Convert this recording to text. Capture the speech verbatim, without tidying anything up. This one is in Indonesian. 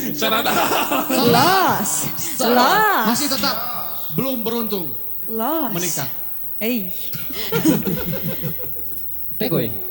Los. Los. Masih tetap belum beruntung Los. menikah. Hey. Tegoy.